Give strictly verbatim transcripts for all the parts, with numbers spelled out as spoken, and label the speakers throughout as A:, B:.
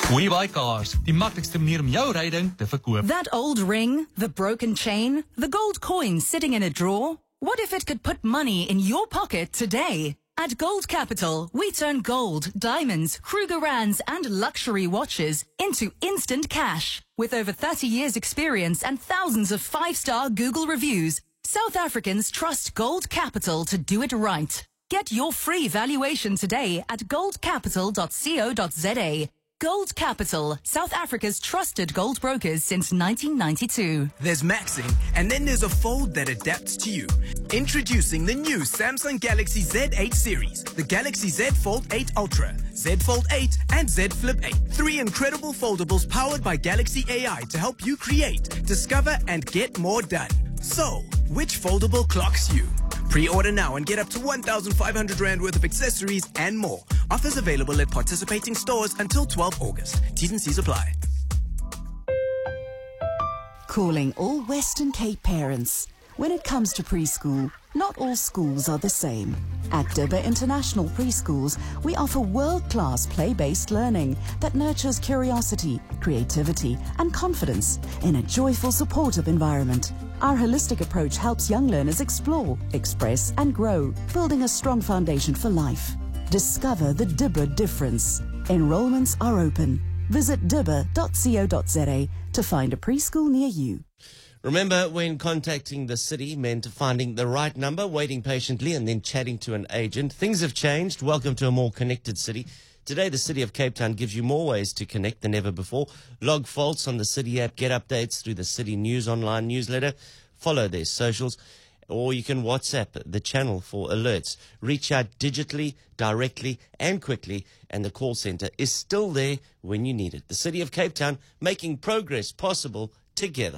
A: We buy cars, die maklikste manier om jou ryding te verkoop.
B: That old ring, the broken chain, the gold coin sitting in a drawer. What if it could put money in your pocket today? At Gold Capital, we turn gold, diamonds, Krugerrands and luxury watches into instant cash. With over thirty years experience and thousands of five-star Google reviews, South Africans trust Gold Capital to do it right. Get your free valuation today at gold capital dot co dot za. Gold Capital, South Africa's trusted gold brokers since nineteen ninety-two.
C: There's maxing, and then there's a fold that adapts to you. Introducing the new Samsung Galaxy Z eight series, the Galaxy Z Fold eight Ultra, Z Fold eight, and Z Flip eight. Three incredible foldables powered by Galaxy A I to help you create, discover, and get more done. So, which foldable clocks you? Pre-order now and get up to one thousand five hundred rand worth of accessories and more. Offers available at participating stores until twelfth August. T's and C's apply.
D: Calling all Western Cape parents. When it comes to preschool, not all schools are the same. At Dibba International Preschools, we offer world-class play-based learning that nurtures curiosity, creativity, and confidence in a joyful, supportive environment. Our holistic approach helps young learners explore, express, and grow, building a strong foundation for life. Discover the Dibba difference. Enrollments are open. Visit dibba dot co dot za to find a preschool near you.
E: Remember, when contacting the city meant finding the right number, waiting patiently, and then chatting to an agent. Things have changed. Welcome to a more connected city. Today, the City of Cape Town gives you more ways to connect than ever before. Log faults on the City app, get updates through the City News online newsletter, follow their socials, or you can WhatsApp the channel for alerts. Reach out digitally, directly, and quickly, and the call center is still there when you need it. The City of Cape Town, making progress possible together.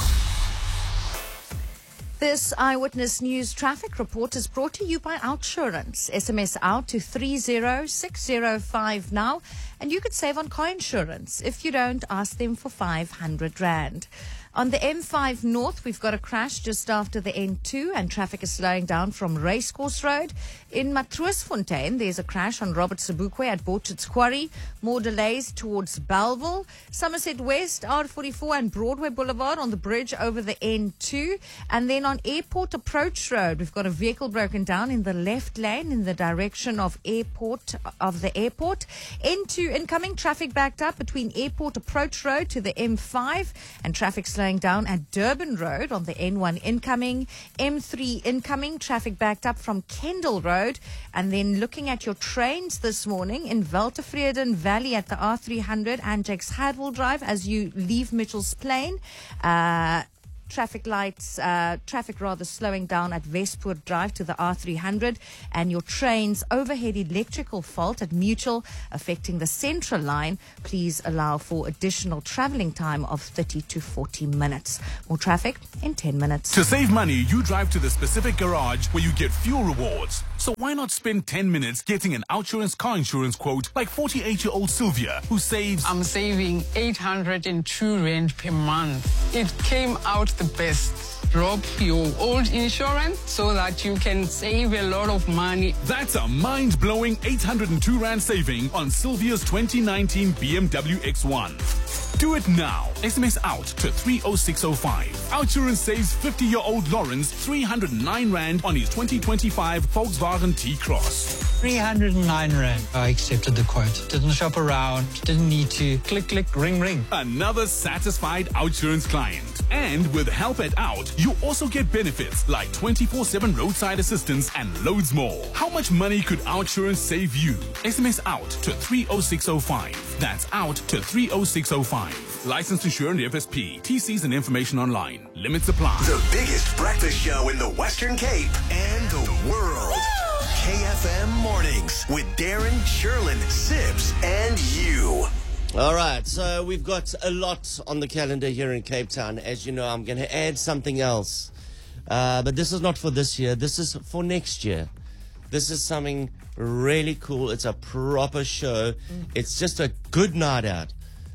F: This Eyewitness News traffic report is brought to you by Outsurance. S M S out to three zero six zero five now, and you could save on car insurance. If you don't, ask them for five hundred rand. On the M five North, we've got a crash just after the N two, and traffic is slowing down from Racecourse Road. In Matroosfontein, there's a crash on Robert Sobukwe at Borchards Quarry. More delays towards Bellville. Somerset West, R forty-four and Broadway Boulevard on the bridge over the N two. And then on Airport Approach Road, we've got a vehicle broken down in the left lane in the direction of airport of the airport. N two incoming, traffic backed up between Airport Approach Road to the M five, and traffic slowing down at Durban Road on the N one incoming. M three incoming, traffic backed up from Kendall Road. And then looking at your trains this morning in Weltevreden Valley at the R three hundred and Jakes Hadwell Drive as you leave Mitchell's Plain. Uh, Traffic lights, uh, traffic rather slowing down at Westpoort Drive to the R three hundred, and your train's overhead electrical fault at Mutual affecting the Central Line. Please allow for additional travelling time of thirty to forty minutes. More traffic in ten minutes.
G: To save money, you drive to the specific garage where you get fuel rewards. So why not spend ten minutes getting an Outsurance car insurance quote like forty-eight-year-old Sylvia, who saves...
H: I'm saving eight hundred two rand per month. It came out the best. Drop your old insurance so that you can save a lot of money.
G: That's a mind-blowing eight hundred two rand saving on Sylvia's twenty nineteen B M W X one. Do it now. S M S out to three oh six oh five. Outsurance saves fifty-year-old Lawrence three hundred nine rand on his twenty twenty-five Volkswagen T-Cross.
I: three hundred nine rand. I accepted the quote. Didn't shop around. Didn't need to click, click, ring, ring.
G: Another satisfied Outsurance client. And with help at Out, you also get benefits like twenty-four seven roadside assistance and loads more. How much money could Outsurance save you? S M S out to three oh six oh five. That's out to three oh six oh five. Licensed insured F S P. T Cs and information online. Limits apply.
J: The biggest breakfast show in the Western Cape and the world. K F M Mornings with Darren, Sherlin, Sibs, and you.
E: All right, so we've got a lot on the calendar here in Cape Town. As you know, I'm going to add something else. Uh, but this is not for this year. This is for next year. This is something really cool. It's a proper show. Mm. It's just a good night out.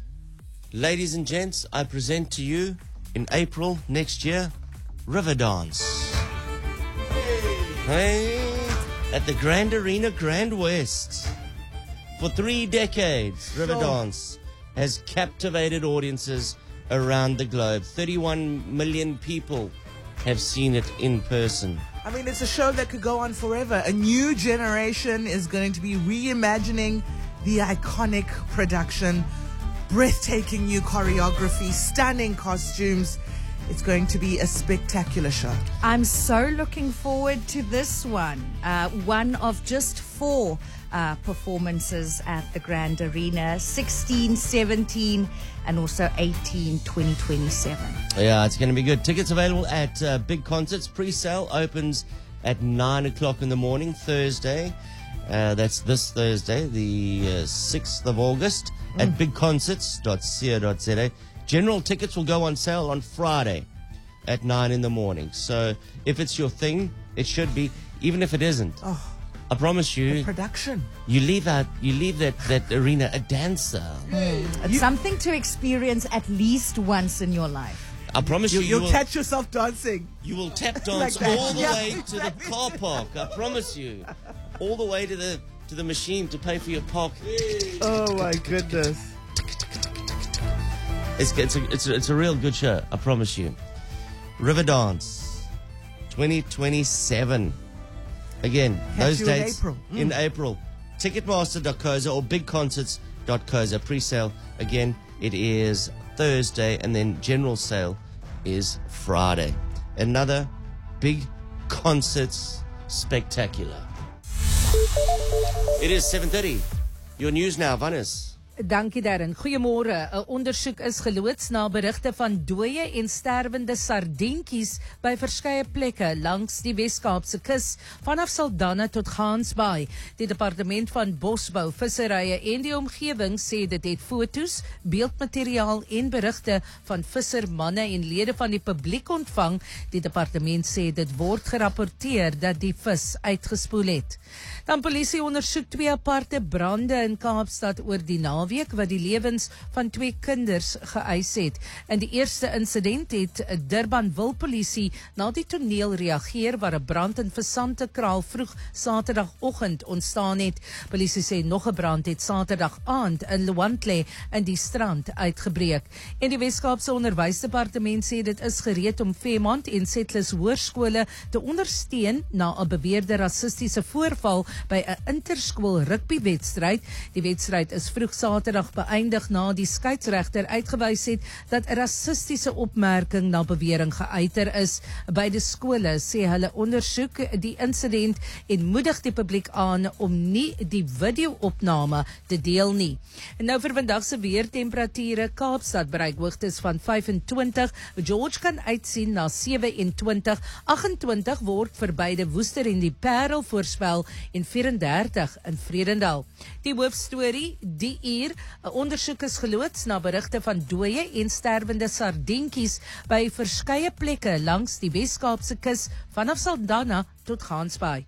E: Ladies and gents, I present to you in April next year, River Dance. Hey, at the Grand Arena Grand West. For three decades, River
F: Sure.
E: Dance has captivated audiences around the globe. thirty-one million people have seen it in person.
K: I mean, it's a show that could go on forever. A new generation is going to be reimagining the iconic production, breathtaking new choreography, stunning costumes. It's going to be a spectacular show.
F: I'm so looking forward to this one. Uh, one of just four uh, performances at the Grand Arena, sixteen, seventeen, and also eighteen, twenty twenty-seven.
E: Yeah, it's going to be good. Tickets available at uh, Big Concerts. Pre-sale opens at nine o'clock in the morning, Thursday. Uh, that's this Thursday, the uh, sixth of August, mm. at big concerts dot co dot za. General tickets will go on sale on Friday at nine in the morning. So if it's your thing, it should be. Even if it isn't,
K: oh,
E: I promise you,
K: the production.
E: You leave out, you leave that, that arena a dancer.
F: Mm. It's you, something to experience at least once in your life.
E: I promise you,
K: you,
E: you
K: you'll
E: will,
K: catch yourself dancing.
E: You will tap dance like all the yeah, way to the car park. I promise you, all the way to the to the machine to pay for your park.
K: Oh my goodness!
E: It's it's a, it's a, it's a real good show. I promise you. Riverdance, twenty twenty-seven. Again,
K: Catch
E: those
K: you
E: dates
K: in April. Mm.
E: in April. Ticketmaster dot co dot za or big concerts dot co dot za. Pre-sale, again, it is Thursday, and then general sale is Friday. Another big concerts spectacular. It is seven thirty. Your news now, Vanessa.
L: Dankie Darren. Goeiemôre. 'n Ondersoek is geloods na berigte van dooie en sterwende sardientjies by verskeie plekke langs die Wes-Kaapse kus vanaf Saldanha tot Gansbaai. Die departement van Bosbou, Visserye en die omgewing sê dit het fotos, beeldmateriaal en berigte van vissermanne en lede van die publiek ontvang. Die departement sê dit word gerapporteer dat die vis uitgespoel het. Dan polisie ondersoek twee aparte brande in Kaapstad oor die naweek wat die lewens van twee kinders geëis het. In die eerste insident het Durban Wilpolisie na die toneel reageer waar 'n brand in Visante Kraal vroeg Saterdagoggend ontstaan het. Polisie sê nog 'n brand het Saterdag aand in Lwandle in die strand uitgebreek. En die Wes-Kaapse Onderwysdepartement sê dit is gereed om Fairmont en Settlers Hoërskole te ondersteun na 'n beweerde rassistiese voorval by 'n interskool rugbywedstryd. Die wedstryd is vroeg Saterdag beëindig na die skeieregter uitgewys het dat 'n rassistiese opmerking na bewering geuiter is. Beide skole sê hulle ondersoek die insident en moedig die publiek aan om nie die video-opname te deel nie. En nou vir vandag se weertemperature, Kaapstad bereik hoogtes van vyf en twintig, George kan uitsien na sewe en twintig, agt en twintig word vir beide Woester en die Parel voorspel en vyf en dertig in Vredendal. Die hoofstorie, die uur, 'n ondersoek is geloods na berigte van dooie en sterwende sardientjies by verskeie plekke langs die Wes-Kaapse kus vanaf Saldanha tot Gansbaai.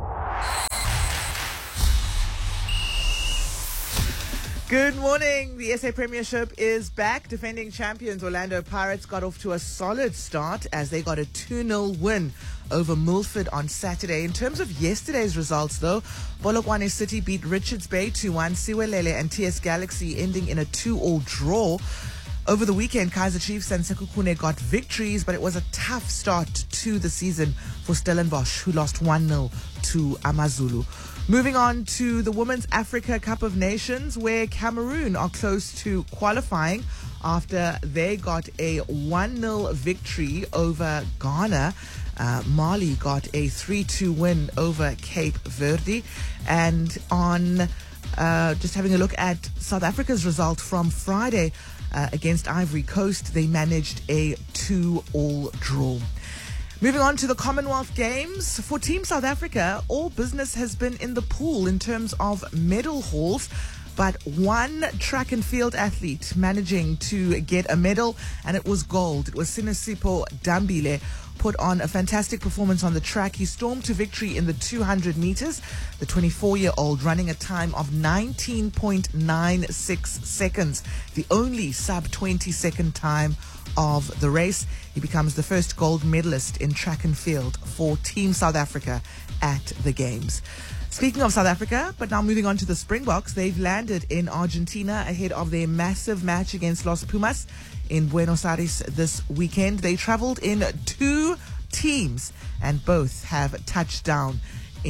K: Good morning. The S A Premiership is back. Defending champions Orlando Pirates got off to a solid start as they got a two nil win over Milford on Saturday. In terms of yesterday's results, though, Polokwane City beat Richards Bay two one, Siwelele and T S Galaxy ending in a two all draw. Over the weekend, Kaizer Chiefs and Sekhukhune got victories, but it was a tough start to the season for Stellenbosch, who lost one nil to Amazulu. Moving on to the Women's Africa Cup of Nations, where Cameroon are close to qualifying after they got a one nil victory over Ghana. Uh, Mali got a three two win over Cape Verde. And on uh, just having a look at South Africa's result from Friday uh, against Ivory Coast, they managed a two all draw. Moving on to the Commonwealth Games. For Team South Africa, all business has been in the pool in terms of medal hauls, but one track and field athlete managing to get a medal, and it was gold. It was Sinesipho Dambile, put on a fantastic performance on the track. He stormed to victory in the two hundred meters, the twenty-four-year-old running a time of nineteen point nine six seconds, the only sub twenty second time of the race. He becomes the first gold medalist in track and field for Team South Africa at the Games. Speaking of South Africa, but now moving on to the Springboks, they've landed in Argentina ahead of their massive match against Los Pumas in Buenos Aires this weekend. They traveled in two teams and both have touched down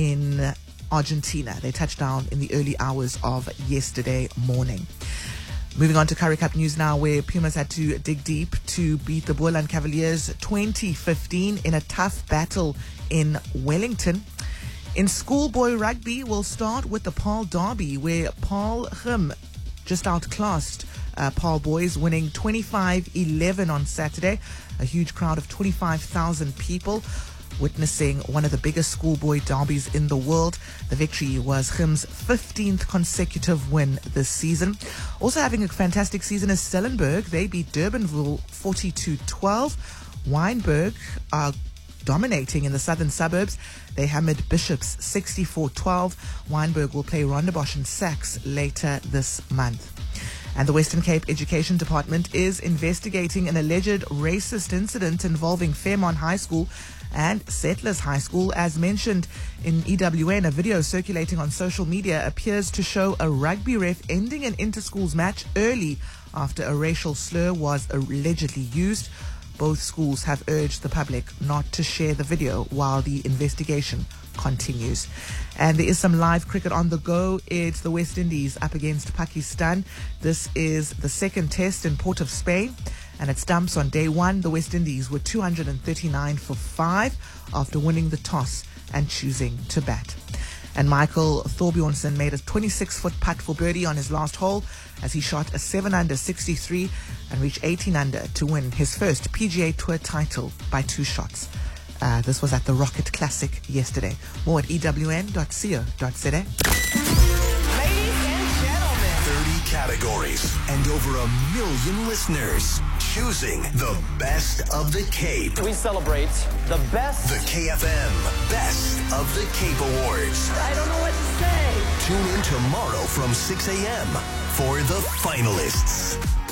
K: in Argentina. They touched down in the early hours of yesterday morning. Moving on to Currie Cup news now, where Pumas had to dig deep to beat the Boland Cavaliers twenty fifteen in a tough battle in Wellington. In schoolboy rugby, we'll start with the Paarl Derby, where Paarl Gym just outclassed uh, Paarl Boys, winning twenty-five eleven on Saturday. A huge crowd of twenty-five thousand people witnessing one of the biggest schoolboy derbies in the world. The victory was Gym's fifteenth consecutive win this season. Also having a fantastic season is Stellenberg. They beat Durbanville forty-two twelve. Wynberg are dominating in the southern suburbs. They hammered Bishops sixty-four twelve. Wynberg will play Rondebosch and Sachs later this month. And the Western Cape Education Department is investigating an alleged racist incident involving Fairmont High School and Settlers High School. As mentioned in E W N, a video circulating on social media appears to show a rugby ref ending an inter-schools match early after a racial slur was allegedly used. Both schools have urged the public not to share the video while the investigation continues. And there is some live cricket on the go. It's the West Indies up against Pakistan. This is the second test in Port of Spain, and it stumps on day one. The West Indies were two hundred thirty-nine for five after winning the toss and choosing to bat. And Michael Thorbjornsen made a twenty-six foot putt for birdie on his last hole as he shot a seven under sixty-three and reached eighteen under to win his first P G A Tour title by two shots. Uh, this was at the Rocket Classic yesterday. More at E W N dot co dot z a.
J: thirty categories and over a million listeners choosing the best of the Cape.
M: We celebrate the best.
J: The K F M Best of the Cape Awards.
M: I don't know what to say.
J: Tune in tomorrow from six a.m. for the finalists.